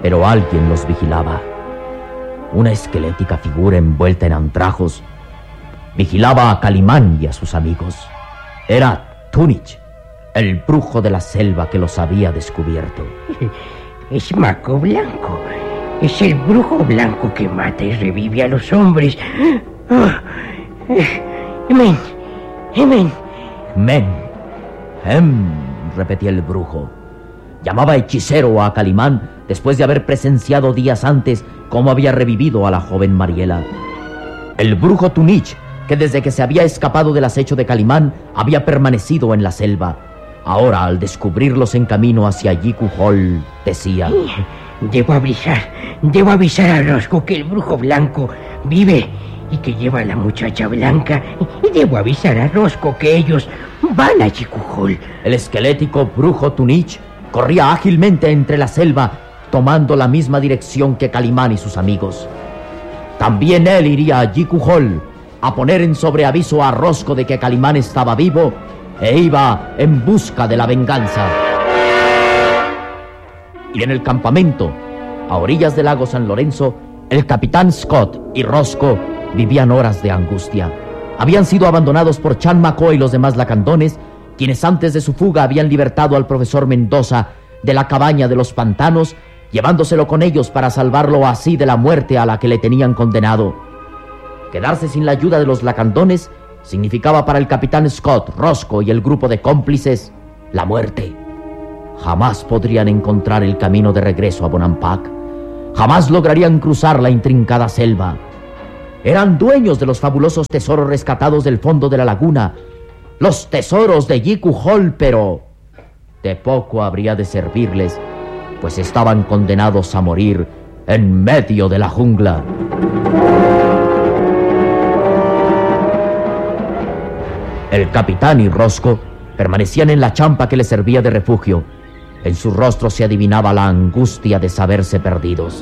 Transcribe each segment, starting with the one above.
pero alguien los vigilaba. Una esquelética figura envuelta en andrajos vigilaba a Calimán y a sus amigos. Era Tunich, el brujo de la selva que los había descubierto. Es Maco Blanco. Es el brujo blanco que mata y revive a los hombres. Repetía el brujo. Llamaba hechicero a Calimán después de haber presenciado días antes cómo había revivido a la joven Mariela. El brujo Tunich, que desde que se había escapado del acecho de Calimán había permanecido en la selva, ahora al descubrirlos en camino hacia Jiku Hall, decía: Debo avisar a Rosco que el brujo blanco vive y que lleva a la muchacha blanca. Y debo avisar a Rosco que ellos van a Jiku Hall. El esquelético brujo Tunich corría ágilmente entre la selva, tomando la misma dirección que Calimán y sus amigos. También él iría a Jiku Hall a poner en sobreaviso a Rosco de que Calimán estaba vivo e iba en busca de la venganza. Y en el campamento, a orillas del lago San Lorenzo, el capitán Scott y Rosco vivían horas de angustia. Habían sido abandonados por Chan Macoy y los demás lacandones, quienes antes de su fuga habían libertado al profesor Mendoza de la cabaña de los pantanos, llevándoselo con ellos para salvarlo así de la muerte a la que le tenían condenado. Quedarse sin la ayuda de los lacandones significaba para el capitán Scott, Rosco y el grupo de cómplices la muerte. Jamás podrían encontrar el camino de regreso a Bonampak. Jamás lograrían cruzar la intrincada selva. Eran dueños de los fabulosos tesoros rescatados del fondo de la laguna, los tesoros de Jiku Hall, pero de poco habría de servirles, pues estaban condenados a morir en medio de la jungla. El capitán y Rosco permanecían en la champa que les servía de refugio. En sus rostros se adivinaba la angustia de saberse perdidos.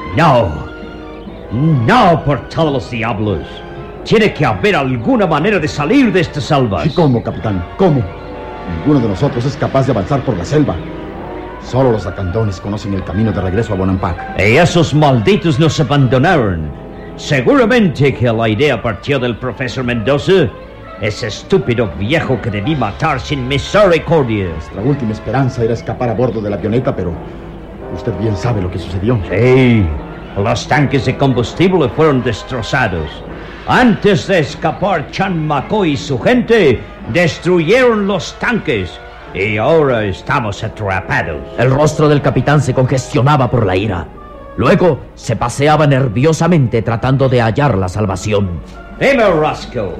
No, por todos los diablos. Tiene que haber alguna manera de salir de estas selvas. ¿Y cómo, capitán? ¿Cómo? Ninguno de nosotros es capaz de avanzar por la selva. Solo los lacandones conocen el camino de regreso a Bonampak. Y esos malditos nos abandonaron. Seguramente que la idea partió del profesor Mendoza, ese estúpido viejo que debí matar sin misericordia. Nuestra última esperanza era escapar a bordo de la avioneta, pero usted bien sabe lo que sucedió. Sí, los tanques de combustible fueron destrozados. Antes de escapar, Chan Macoy y su gente destruyeron los tanques. Y ahora estamos atrapados. El rostro del capitán se congestionaba por la ira. Luego se paseaba nerviosamente tratando de hallar la salvación. Dime, Rosco.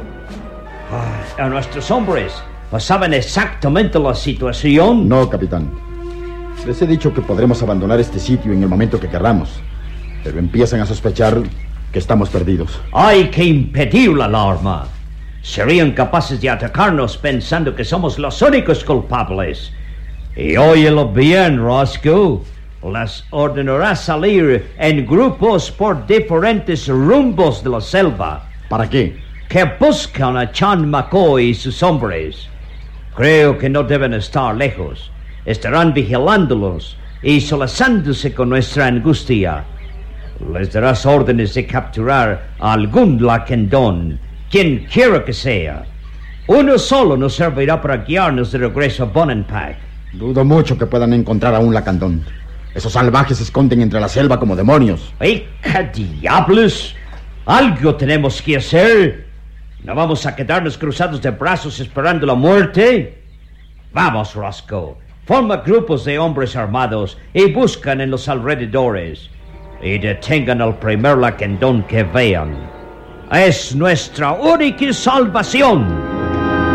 ¿A nuestros hombres saben exactamente la situación? No, capitán. Les he dicho que podremos abandonar este sitio en el momento que querramos, pero empiezan a sospechar que estamos perdidos. Hay que impedir la alarma. Serían capaces de atacarnos pensando que somos los únicos culpables. Y óyelo bien, Rosco. Las ordenará salir en grupos por diferentes rumbos de la selva. ¿Para qué? Que buscan a Chan Macoy y sus hombres. Creo que no deben estar lejos. Estarán vigilándolos y solazándose con nuestra angustia. Les darás órdenes de capturar a algún lacandón, quien quiera que sea. Uno solo nos servirá para guiarnos de regreso a Bonampak. Dudo mucho que puedan encontrar a un lacandón. Esos salvajes se esconden entre la selva como demonios. ¿Y qué diablos? Algo tenemos que hacer. ¿No vamos a quedarnos cruzados de brazos esperando la muerte? Vamos, Rosco. Forma grupos de hombres armados y buscan en los alrededores. Y detengan al primer lacandón que vean. Es nuestra única salvación.